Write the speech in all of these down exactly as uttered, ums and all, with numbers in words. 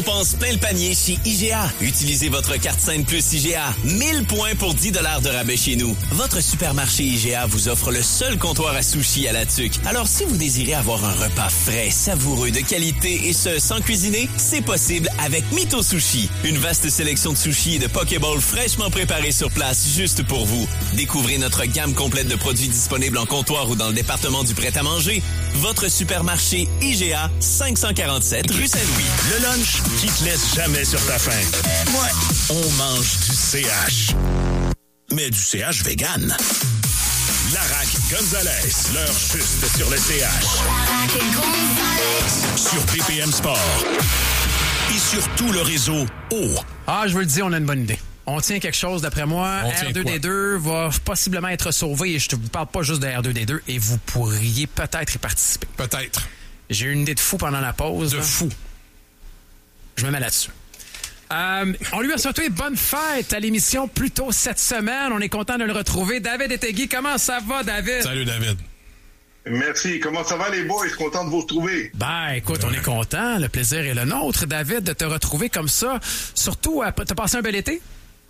Pense plein le panier chez I G A. Utilisez votre carte Scène Plus I G A. mille points pour dix dollars de rabais chez nous. Votre supermarché I G A vous offre le seul comptoir à sushi à la tuque. Alors si vous désirez avoir un repas frais, savoureux, de qualité et ce, sans cuisiner, c'est possible avec Mito Sushi. Une vaste sélection de sushis et de pokéballs fraîchement préparés sur place juste pour vous. Découvrez notre gamme complète de produits disponibles en comptoir ou dans le département du prêt-à-manger. Votre supermarché I G A, cinq cent quarante-sept rue Saint-Louis. Le lunch qui te laisse jamais sur ta faim. Ouais, on mange du C H. Mais du C H vegan. Larac Gonzalez, l'heure juste sur le C H. Sur B P M Sport. Et sur tout le réseau O. Ah, je veux le dire, on a une bonne idée. On tient quelque chose, d'après moi. R deux D deux va possiblement être sauvé et je ne vous parle pas juste de R deux D deux et vous pourriez peut-être y participer. Peut-être. J'ai eu une idée de fou pendant la pause. De là. fou. Je me mets là-dessus. Euh, on lui a souhaité bonne fête à l'émission plus tôt cette semaine. On est content de le retrouver. David Ettegui, comment ça va, David? Salut, David. Merci. Comment ça va, les boys? Content de vous retrouver. Ben, écoute, on est content. Le plaisir est le nôtre, David, de te retrouver comme ça. Surtout, euh, t'as passé un bel été?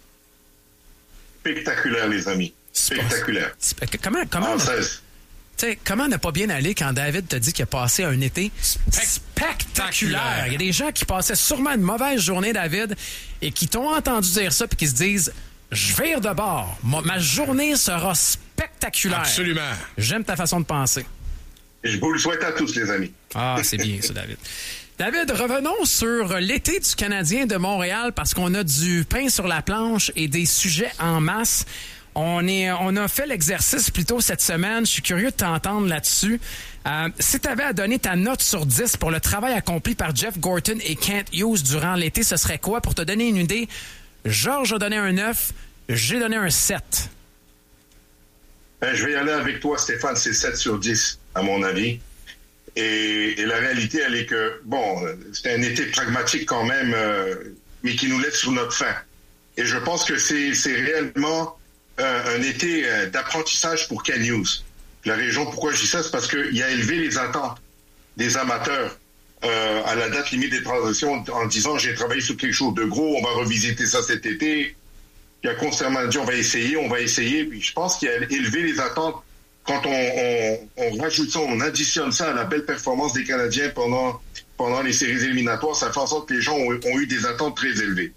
Spectaculaire, les amis. Spectaculaire. Spec- comment, comment, En ne, seize. t'sais, comment ne pas bien aller quand David te dit qu'il a passé un été spectaculaire? Il y a des gens qui passaient sûrement une mauvaise journée, David, et qui t'ont entendu dire ça puis qui se disent « Je vire de bord. Ma, ma journée sera spectaculaire. » Absolument. J'aime ta façon de penser. Je vous le souhaite à tous, les amis. Ah, c'est bien ça, David. David, revenons sur l'été du Canadien de Montréal parce qu'on a du pain sur la planche et des sujets en masse. On, est, on a fait l'exercice plus tôt cette semaine. Je suis curieux de t'entendre là-dessus. Euh, si tu avais à donner ta note sur dix pour le travail accompli par Jeff Gorton et Kent Hughes durant l'été, ce serait quoi? Pour te donner une idée, Georges a donné un neuf, j'ai donné un sept. Ben, je vais y aller avec toi, Stéphane. C'est sept sur dix, à mon avis. Et, et la réalité, elle est que, bon, c'est un été pragmatique quand même, euh, mais qui nous laisse sur notre faim. Et je pense que c'est, c'est réellement euh, un été euh, d'apprentissage pour Ken Hughes. La raison pourquoi je dis ça, c'est parce qu'il a élevé les attentes des amateurs euh, à la date limite des transactions en disant « j'ai travaillé sur quelque chose de gros, on va revisiter ça cet été ». Il a constamment dit « on va essayer, on va essayer ». Puis je pense qu'il a élevé les attentes. Quand on, on, on rajoute ça, on additionne ça à la belle performance des Canadiens pendant, pendant les séries éliminatoires, ça fait en sorte que les gens ont, ont eu des attentes très élevées.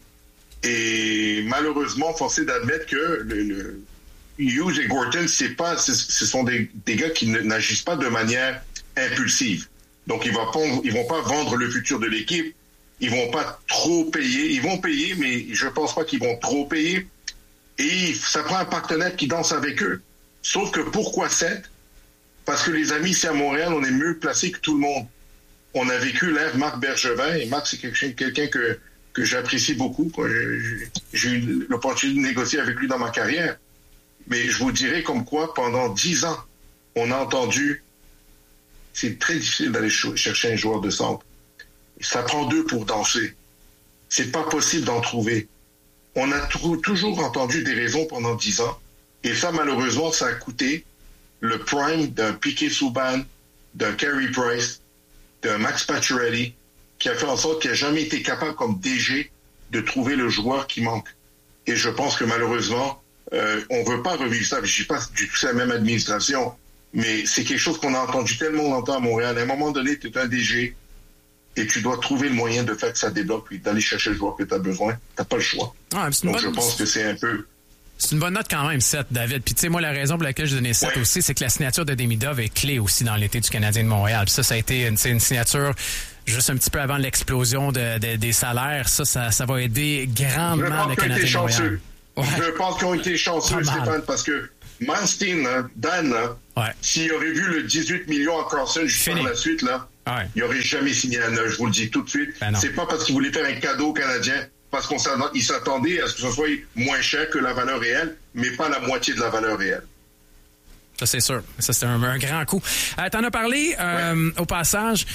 Et malheureusement, forcé d'admettre que le, le Hughes et Gorton, c'est pas, ce sont des, des gars qui n'agissent pas de manière impulsive. Donc, ils vont pas, ils vont pas vendre le futur de l'équipe. Ils vont pas trop payer. Ils vont payer, mais je pense pas qu'ils vont trop payer. Et ça prend un partenaire qui danse avec eux. Sauf que pourquoi sept? Parce que les amis ici à Montréal, on est mieux placés que tout le monde. On a vécu l'ère Marc Bergevin, et Marc, c'est quelqu'un que, que j'apprécie beaucoup. J'ai eu l'opportunité de négocier avec lui dans ma carrière. Mais je vous dirais comme quoi, pendant dix ans, on a entendu, c'est très difficile d'aller chercher un joueur de centre. Ça prend deux pour danser. C'est pas possible d'en trouver. On a t- toujours entendu des raisons pendant dix ans. Et ça, malheureusement, ça a coûté le prime d'un Piquet Subban, d'un Carey Price, d'un Max Pacioretty, qui a fait en sorte qu'il n'a jamais été capable, comme D G, de trouver le joueur qui manque. Et je pense que malheureusement, euh, on ne veut pas revivre ça. Je ne dis pas du tout c'est la même administration, mais c'est quelque chose qu'on a entendu tellement longtemps à Montréal. À un moment donné, tu es un D G et tu dois trouver le moyen de faire que ça débloque puis d'aller chercher le joueur que tu as besoin. Tu n'as pas le choix. Ah, Donc, bonne... je pense que c'est un peu... C'est une bonne note quand même, sept, David. Puis tu sais, moi, la raison pour laquelle j'ai donné sept ouais. aussi, c'est que la signature de Demidov est clé aussi dans l'été du Canadien de Montréal. Puis ça, ça a été une, une signature juste un petit peu avant l'explosion de, de, des salaires. Ça, ça, ça va aider grandement le Canadien de Montréal. Ouais. Je pense qu'ils ont été chanceux, Stéphane, parce que Manstein, hein, Dan, hein, ouais. s'il aurait vu le dix-huit millions à Carlson juste par la suite, là, ouais. il n'aurait jamais signé à neuf, je vous le dis tout de suite. Ben c'est pas parce qu'il voulait faire un cadeau au Canadien, parce qu'on s'attendait à ce que ce soit moins cher que la valeur réelle, mais pas la moitié de la valeur réelle. Ça, c'est sûr. Ça, c'était un, un grand coup. Euh, t'en as parlé euh, ouais. au passage. Tu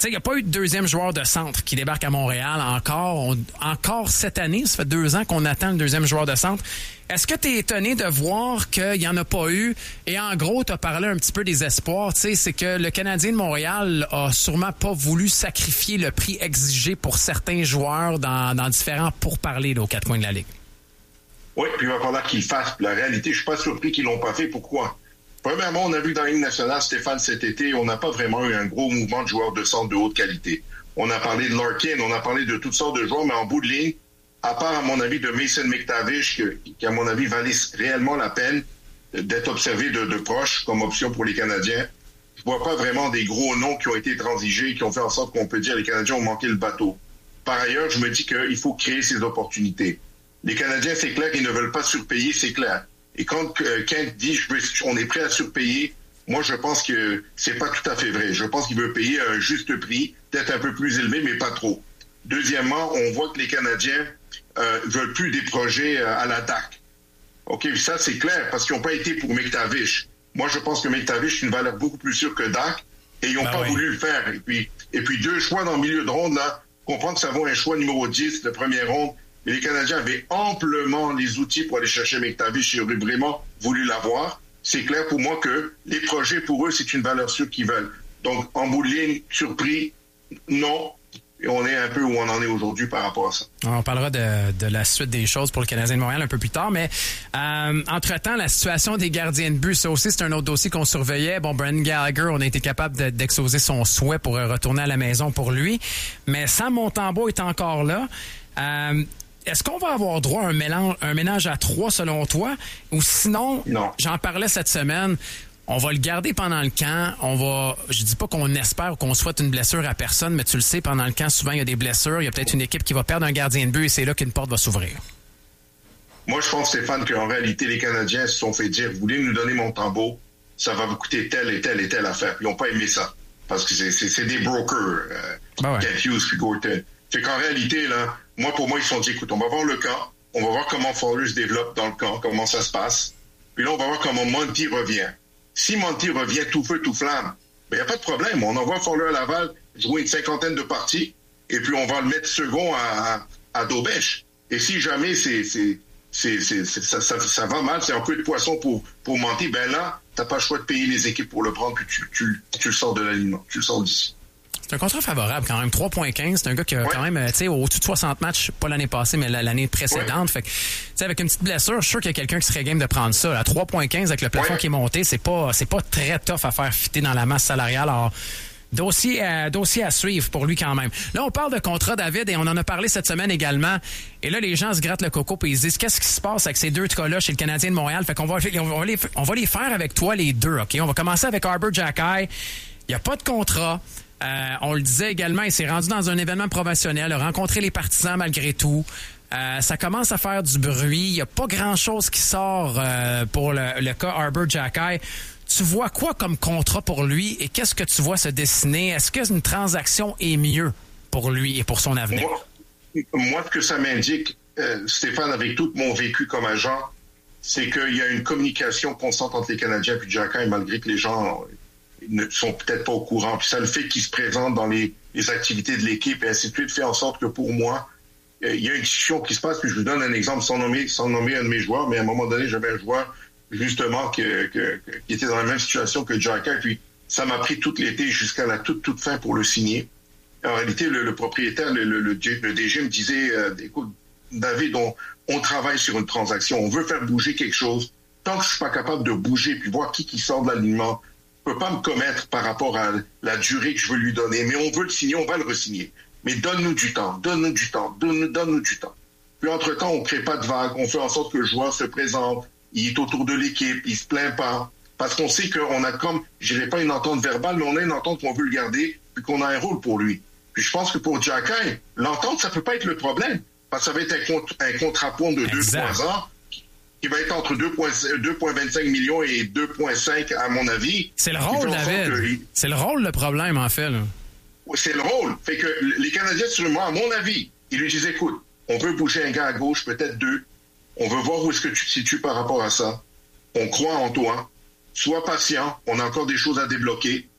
sais, il n'y a pas eu de deuxième joueur de centre qui débarque à Montréal encore. On, encore cette année, ça fait deux ans qu'on attend le deuxième joueur de centre. Est-ce que tu es étonné de voir qu'il n'y en a pas eu? Et en gros, tu as parlé un petit peu des espoirs. Tu sais, c'est que le Canadien de Montréal a sûrement pas voulu sacrifier le prix exigé pour certains joueurs dans, dans différents pourparlers là, aux quatre coins de la Ligue. Oui, puis il va falloir qu'ils le fassent. La réalité, je suis pas surpris qu'ils l'ont pas fait. Pourquoi? Premièrement, on a vu dans la Ligue nationale, Stéphane, cet été, on n'a pas vraiment eu un gros mouvement de joueurs de centre de haute qualité. On a parlé de Larkin, on a parlé de toutes sortes de joueurs, mais en bout de ligne, à part, à mon avis, de Mason McTavish, qui, qui à mon avis, valait réellement la peine d'être observé de, de proche comme option pour les Canadiens, je vois pas vraiment des gros noms qui ont été transigés, qui ont fait en sorte qu'on peut dire les Canadiens ont manqué le bateau. Par ailleurs, je me dis qu'il faut créer ces opportunités. Les Canadiens, c'est clair qu'ils ne veulent pas surpayer, c'est clair. Et quand euh, Kent dit je veux, on est prêt à surpayer, moi je pense que c'est pas tout à fait vrai. Je pense qu'il veut payer un juste prix, peut-être un peu plus élevé, mais pas trop. Deuxièmement, on voit que les Canadiens euh, veulent plus des projets euh, à l'attaque. OK, ça c'est clair, parce qu'ils n'ont pas été pour McTavish. Moi je pense que McTavish est une valeur beaucoup plus sûre que Dak, et ils n'ont ben pas oui. voulu le faire. Et puis, et puis deux choix dans le milieu de ronde, là, comprendre que ça vaut un choix numéro dix de première ronde. Et les Canadiens avaient amplement les outils pour aller chercher McTavish. Ils auraient vraiment voulu l'avoir. C'est clair pour moi que les projets, pour eux, c'est une valeur sûre qu'ils veulent. Donc, en bout de ligne, surpris, non. Et on est un peu où on en est aujourd'hui par rapport à ça. On parlera de, de la suite des choses pour le Canadien de Montréal un peu plus tard, mais euh, entre-temps, la situation des gardiens de but, ça aussi, c'est un autre dossier qu'on surveillait. Bon, Brendan Gallagher, on a été capable de, d'exaucer son souhait pour retourner à la maison pour lui, mais Sam Montembeault est encore là. Euh, Est-ce qu'on va avoir droit à un mélange, un ménage à trois selon toi? Ou sinon, non. J'en parlais cette semaine, on va le garder pendant le camp. On va, je dis pas qu'on espère ou qu'on souhaite une blessure à personne, mais tu le sais, pendant le camp, souvent, il y a des blessures. Il y a peut-être une équipe qui va perdre un gardien de but et c'est là qu'une porte va s'ouvrir. Moi, je pense, Stéphane, qu'en réalité, les Canadiens se sont fait dire, vous voulez nous donner Montembeault, ça va vous coûter telle et telle et telle affaire. Puis ils n'ont pas aimé ça. Parce que c'est, c'est, c'est des brokers. Euh, ben ouais. Kent Hughes puis Gorton. C'est qu'en réalité, là, moi, pour moi, ils se sont dit, écoute, on va voir le camp, on va voir comment Fowler se développe dans le camp, comment ça se passe. Puis là, on va voir comment Monty revient. Si Monty revient tout feu, tout flamme, ben, il n'y a pas de problème. On envoie Fowler à Laval jouer une cinquantaine de parties, et puis on va le mettre second à, à, à Dobèche. Et si jamais c'est, c'est, c'est, c'est, c'est, ça, ça, ça va mal, c'est un peu de poisson pour, pour Monty, ben là, t'as pas le choix de payer les équipes pour le prendre, puis tu, tu, tu le sors de l'alignement, tu le sors d'ici. C'est un contrat favorable quand même. trois virgule quinze, c'est un gars qui a ouais. quand même, tu sais, au-dessus de soixante matchs, pas l'année passée, mais l'année précédente. Ouais. Fait que, tu sais, avec une petite blessure, je suis sûr qu'il y a quelqu'un qui serait game de prendre ça. À trois virgule quinze, avec le plafond ouais. qui est monté, c'est pas, c'est pas très tough à faire fitter dans la masse salariale. Alors, dossier à, dossier à suivre pour lui quand même. Là, on parle de contrat, David, et on en a parlé cette semaine également. Et là, les gens se grattent le coco et ils se disent, qu'est-ce qui se passe avec ces deux cas-là chez le Canadien de Montréal? Fait qu'on va, on va les, on va les faire avec toi, les deux, OK? On va commencer avec Arber Xhekaj. Il n'y a pas de contrat. Euh, on le disait également, il s'est rendu dans un événement professionnel, a rencontré les partisans malgré tout. Euh, ça commence à faire du bruit. Il n'y a pas grand-chose qui sort euh, pour le, le cas Arber Xhekaj. Tu vois quoi comme contrat pour lui et qu'est-ce que tu vois se dessiner? Est-ce qu'une transaction est mieux pour lui et pour son avenir? Moi, moi ce que ça m'indique, euh, Stéphane, avec tout mon vécu comme agent, c'est qu'il y a une communication constante entre les Canadiens et Xhekaj, malgré que les gens ne sont peut-être pas au courant. Puis ça, le fait qu'il se présente dans les, les activités de l'équipe et ainsi de suite, fait en sorte que pour moi, il y a une discussion qui se passe. Puis je vous donne un exemple sans nommer, sans nommer un de mes joueurs, mais à un moment donné, j'avais un joueur justement que, que, que, qui était dans la même situation que Xhekaj. Puis ça m'a pris tout l'été jusqu'à la toute, toute fin pour le signer. En réalité, le, le propriétaire, le, le, le, le D G me disait, euh, écoute, David, on, on travaille sur une transaction. On veut faire bouger quelque chose. Tant que je suis pas capable de bouger puis voir qui qui sort de l'alignement, je peux pas me commettre par rapport à la durée que je veux lui donner, mais on veut le signer, on va le re-signer. Mais donne-nous du temps, donne-nous du temps, donne-nous, donne-nous du temps. Puis entre-temps, on crée pas de vague, on fait en sorte que le joueur se présente, il est autour de l'équipe, il se plaint pas, parce qu'on sait qu'on a comme, je dirais pas une entente verbale, mais on a une entente qu'on veut le garder, puis qu'on a un rôle pour lui. Puis je pense que pour Xhekaj, l'entente, ça peut pas être le problème, parce que ça va être un, compte, un contrat-pont de deux trois ans, qui va être entre deux virgule vingt-cinq millions et deux virgule cinq à mon avis. C'est le rôle, David. Que... C'est le rôle, le problème, en fait. Là. C'est le rôle. Fait que les Canadiens, sur moi, à mon avis, ils lui disent, écoute, on veut bouger un gars à gauche, peut-être deux. On veut voir où est-ce que tu te situes par rapport à ça. On croit en toi. Sois patient. On a encore des choses à débloquer.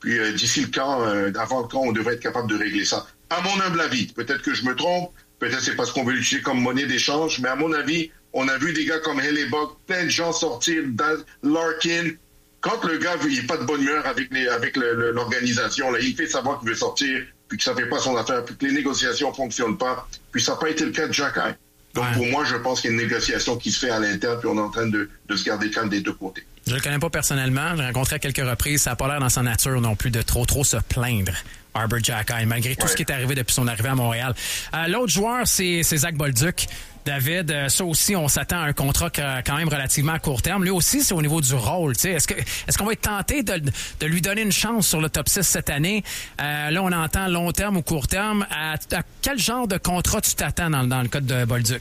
Puis euh, d'ici le camp, euh, avant le camp, on devrait être capable de régler ça. À mon humble avis, peut-être que je me trompe, peut-être c'est parce qu'on veut l'utiliser comme monnaie d'échange, mais à mon avis, on a vu des gars comme Hellebuck, plein de gens sortir, Larkin. Quand le gars il n'est pas de bonne humeur avec, les, avec le, le, l'organisation, là, il fait savoir qu'il veut sortir, puis que ça ne fait pas son affaire, puis que les négociations ne fonctionnent pas. Puis ça n'a pas été le cas de Xhekaj. Donc, ouais. Pour moi, je pense qu'il y a une négociation qui se fait à l'interne, puis on est en train de, de se garder calme des deux côtés. Je ne le connais pas personnellement. Je l'ai rencontré à quelques reprises. Ça n'a pas l'air dans sa nature non plus de trop, trop se plaindre. Arber Xhekaj, malgré tout ouais. ce qui est arrivé depuis son arrivée à Montréal. Euh, l'autre joueur, c'est, c'est Zach Bolduc. David, euh, ça aussi, on s'attend à un contrat quand même relativement à court terme. Lui aussi, c'est au niveau du rôle. T'sais. Est-ce que, est-ce qu'on va être tenté de, de lui donner une chance sur le top six cette année? Euh, là, on entend long terme ou court terme. À, à quel genre de contrat tu t'attends dans, dans le cas de Bolduc?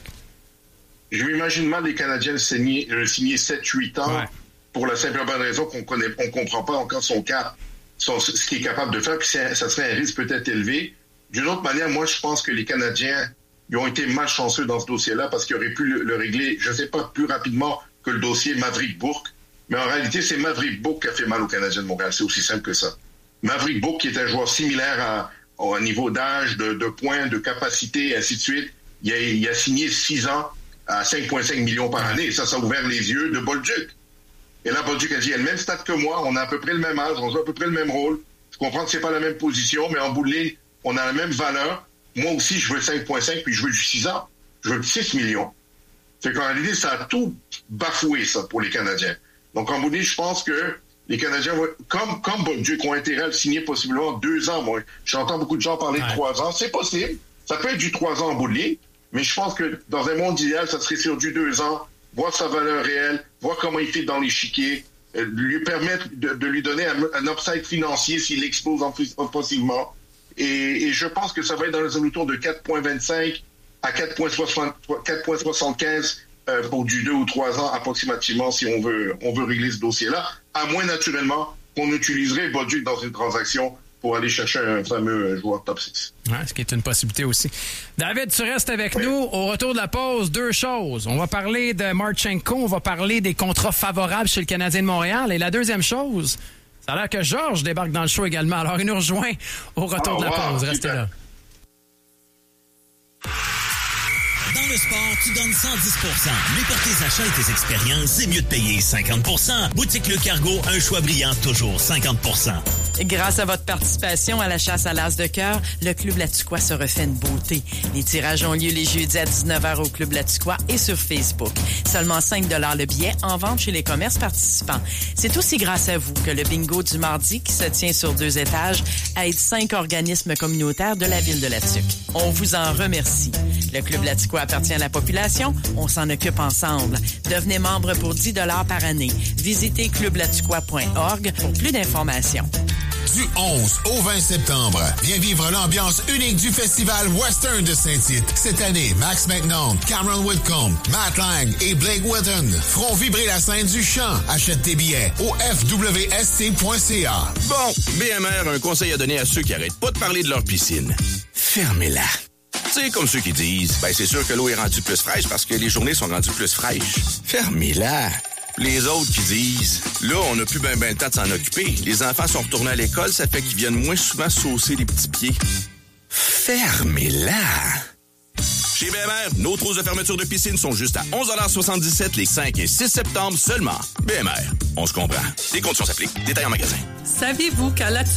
Je m'imagine mal les Canadiens signer, euh, signer sept huit ans ouais. pour la simple bonne raison qu'on connaît, on comprend pas encore son cas, son, ce qu'il est capable de faire, puis ça serait un risque peut-être élevé. D'une autre manière, moi, je pense que les Canadiens ils ont été malchanceux dans ce dossier-là parce qu'ils auraient pu le, le régler, je ne sais pas, plus rapidement que le dossier Maverick Bourque. Mais en réalité, c'est Maverick Bourque qui a fait mal aux Canadiens de Montréal. C'est aussi simple que ça. Maverick Bourque, qui est un joueur similaire à, au niveau d'âge, de, de points, de capacité, et ainsi de suite, il a, il a signé six ans à cinq virgule cinq millions par année. Et ça, ça a ouvert les yeux de Bolduc. Et là, Bolduc a dit, il a le même stade que moi, on a à peu près le même âge, on joue à peu près le même rôle. Je comprends que c'est pas la même position, mais en bout de ligne, on a la même valeur. Moi aussi, je veux cinq virgule cinq, puis je veux du six ans. Je veux six millions. Fait qu'en réalité, ça a tout bafoué, ça, pour les Canadiens. Donc, en bout de ligne, je pense que les Canadiens, comme, comme Bolduc, ont intérêt à le signer possiblement deux ans. Moi, j'entends beaucoup de gens parler ouais. de trois ans. C'est possible. Ça peut être du trois ans en bout de ligne, mais je pense que dans un monde idéal, ça serait sur du deux ans, voir sa valeur réelle, voir comment il fait dans l'échiquier, euh, lui permettre de, de lui donner un, un upside financier s'il explose offensivement. Et, et je pense que ça va être dans les alentours de quatre virgule vingt-cinq à quatre virgule soixante-quinze euh, pour du deux ou trois ans approximativement si on veut, on veut régler ce dossier-là, à moins naturellement qu'on utiliserait Bolduc dans une transaction pour aller chercher un fameux joueur top six. Ouais, ce qui est une possibilité aussi. David, tu restes avec oui. nous. Au retour de la pause, deux choses. On va parler de Marchenko, on va parler des contrats favorables chez le Canadien de Montréal. Et la deuxième chose, ça a l'air que Georges débarque dans le show également. Alors, il nous rejoint au retour oh, de la pause. Wow, Restez super. Là. Dans le sport, tu donnes cent dix pour cent. Mais pour tes achats et tes expériences, c'est mieux de payer cinquante pour cent. Boutique Le Cargo, un choix brillant, toujours cinquante pour cent. Grâce à votre participation à la chasse à l'as de cœur, le Club Latuquois se refait une beauté. Les tirages ont lieu les jeudis à dix-neuf heures au Club Latuquois et sur Facebook. Seulement cinq dollars le billet en vente chez les commerces participants. C'est aussi grâce à vous que le bingo du mardi, qui se tient sur deux étages, aide cinq organismes communautaires de la ville de Latuc. On vous en remercie. Le Club Latuquois appartient à la population, on s'en occupe ensemble. Devenez membre pour dix dollars par année. Visitez club latuquois point org pour plus d'informations. Du onze au vingt septembre, viens vivre l'ambiance unique du festival Western de Saint-Tite. Cette année, Max McNaught, Cameron Whitcomb, Matt Lang et Blake Wooten feront vibrer la scène du chant. Achète tes billets au f w s t point c a. Bon, B M R a un conseil à donner à ceux qui arrêtent pas de parler de leur piscine. Fermez-la. Tu sais, comme ceux qui disent, ben c'est sûr que l'eau est rendue plus fraîche parce que les journées sont rendues plus fraîches. Fermez-la. Les autres qui disent, là, on n'a plus ben ben le temps de s'en occuper. Les enfants sont retournés à l'école, ça fait qu'ils viennent moins souvent saucer les petits pieds. Fermez-la. Chez B M R, nos trousses de fermeture de piscine sont juste à onze dollars soixante-dix-sept les cinq et six septembre seulement. B M R, on se comprend. Les conditions s'appliquent. Détails en magasin. Saviez-vous qu'à la